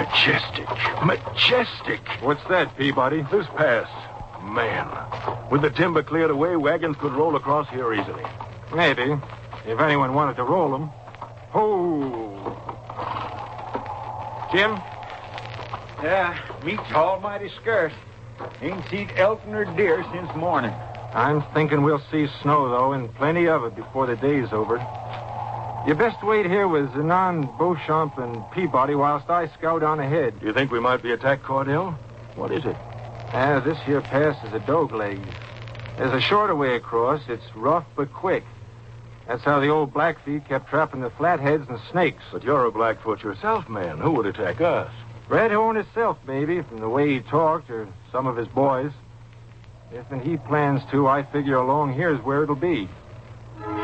Majestic. Majestic. What's that, Peabody? This pass. Man. With the timber cleared away, wagons could roll across here easily. Maybe. If anyone wanted to roll them. Oh. Jim? Yeah, meat's almighty scarce. Ain't seen elk nor deer since morning. I'm thinking we'll see snow, though, and plenty of it before the day's over. You best wait here with Zenon, Beauchamp, and Peabody whilst I scout on ahead. Do you think we might be attacked, Cordell? What is it? This here pass is a dog leg. There's a shorter way across. It's rough but quick. That's how the old Blackfeet kept trapping the flatheads and snakes. But you're a Blackfoot yourself, man. Who would attack us? Red Horn himself, maybe, from the way he talked, or some of his boys. If he plans to, I figure along here's where it'll be.